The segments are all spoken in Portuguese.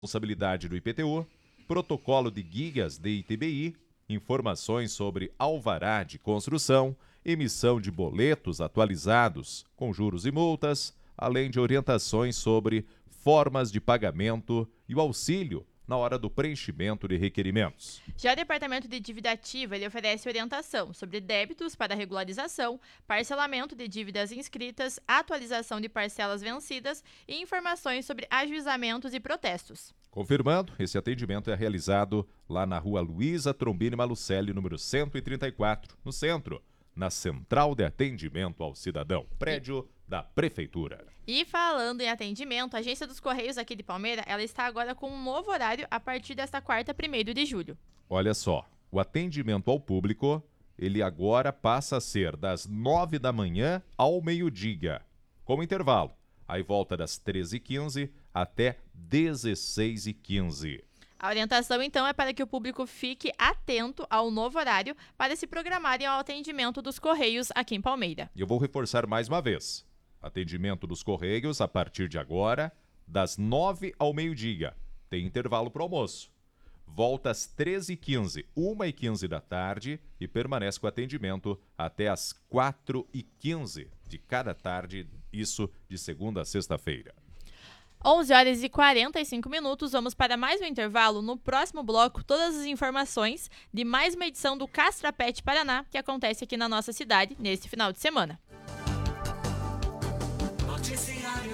responsabilidade do IPTU, protocolo de gigas de ITBI, informações sobre alvará de construção, emissão de boletos atualizados com juros e multas, além de orientações sobre formas de pagamento e o auxílio na hora do preenchimento de requerimentos. Já o Departamento de Dívida Ativa ele oferece orientação sobre débitos para regularização, parcelamento de dívidas inscritas, atualização de parcelas vencidas e informações sobre ajuizamentos e protestos. Confirmando, esse atendimento é realizado lá na rua Luísa Trombini Malucelli, número 134, no centro, na Central de Atendimento ao Cidadão, prédio da Prefeitura. E falando em atendimento, a Agência dos Correios aqui de Palmeira, ela está agora com um novo horário a partir desta quarta, 1º de julho. Olha só, o atendimento ao público, ele agora passa a ser das 9 da manhã ao meio-dia, como intervalo. Aí volta das 13h15 até 16h15. A orientação, então, é para que o público fique atento ao novo horário para se programarem ao atendimento dos Correios aqui em Palmeira. E eu vou reforçar mais uma vez. Atendimento dos Correios a partir de agora, das 9 ao meio-dia. Tem intervalo para o almoço. Volta às 13h15, 1h15 da tarde e permanece com atendimento até às 4h15 de cada tarde, isso de segunda a sexta-feira. 11h45, vamos para mais um intervalo. No próximo bloco, todas as informações de mais uma edição do Castrapet Paraná, que acontece aqui na nossa cidade neste final de semana. Noticiário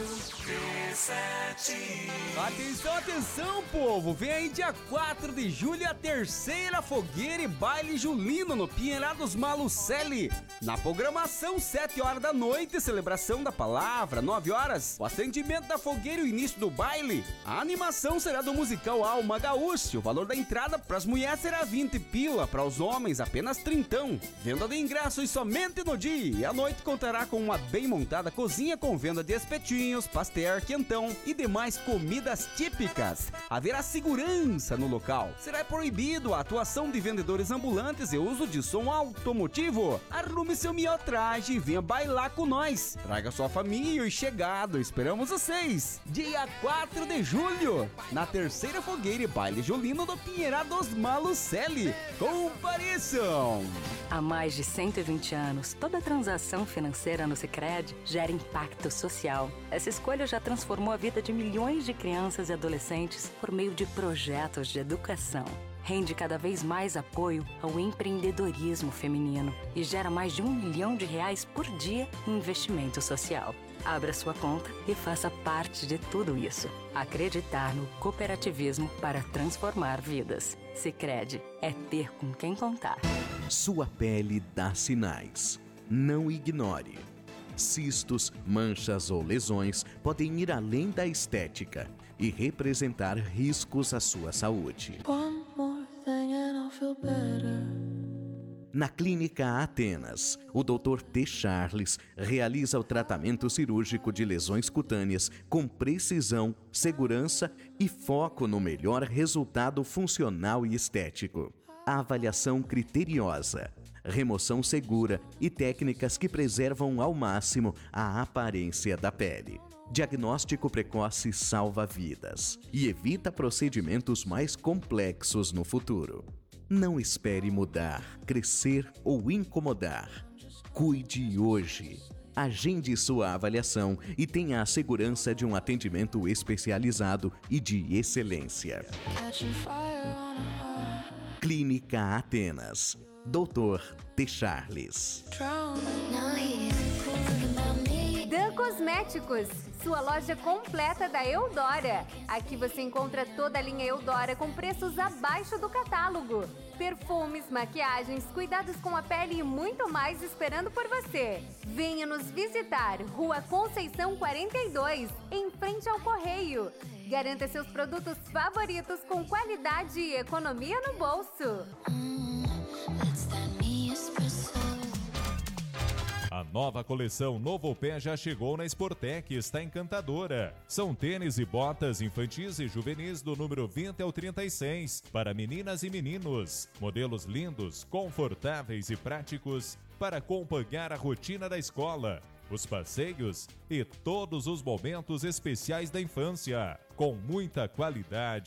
P7. Atenção, atenção, povo! Vem aí dia 4 de julho a terceira fogueira e baile julino no Pinheirados Malucelli. Na programação, 7 horas da noite, celebração da palavra, 9 horas, o acendimento da fogueira e o início do baile. A animação será do musical Alma Gaúcha. O valor da entrada para as mulheres será 20 pila, para os homens apenas 30. Venda de ingressos somente no dia. E a noite contará com uma bem montada cozinha com venda de espetinhos, pastel, quentão e demais comidas típicas. Haverá segurança no local. Será proibido a atuação de vendedores ambulantes e uso de som automotivo. Arrume seu miotraje e venha bailar com nós. Traga sua família e chegado. Esperamos vocês. Dia 4 de julho, na terceira fogueira e baile julino do Pinheirados Malucelli. Compareçam! Há mais de 120 anos, toda transação financeira no Sicredi gera impacto social. Essa escolha já transformou a vida de milhões de crianças e adolescentes por meio de projetos de educação. Rende cada vez mais apoio ao empreendedorismo feminino e gera mais de R$1 milhão por dia em investimento social. Abra sua conta e faça parte de tudo isso. Acreditar no cooperativismo para transformar vidas. Sicredi é ter com quem contar. Sua pele dá sinais. Não ignore. Cistos, manchas ou lesões podem ir além da estética e representar riscos à sua saúde. Na Clínica Atenas, o Dr. T. Charles realiza o tratamento cirúrgico de lesões cutâneas com precisão, segurança e foco no melhor resultado funcional e estético. A avaliação criteriosa, remoção segura e técnicas que preservam ao máximo a aparência da pele. Diagnóstico precoce salva vidas e evita procedimentos mais complexos no futuro. Não espere mudar, crescer ou incomodar. Cuide hoje. Agende sua avaliação e tenha a segurança de um atendimento especializado e de excelência. Clínica Atenas. Dr. T. Charles. Dan Cosméticos, sua loja completa da Eudora. Aqui você encontra toda a linha Eudora com preços abaixo do catálogo. Perfumes, maquiagens, cuidados com a pele e muito mais esperando por você. Venha nos visitar, Rua Conceição 42, em frente ao Correio. Garanta seus produtos favoritos com qualidade e economia no bolso. A nova coleção Novo Pé já chegou na Sportec e está encantadora. São tênis e botas infantis e juvenis do número 20 ao 36 para meninas e meninos. Modelos lindos, confortáveis e práticos para acompanhar a rotina da escola. os passeios e todos os momentos especiais da infância, com muita qualidade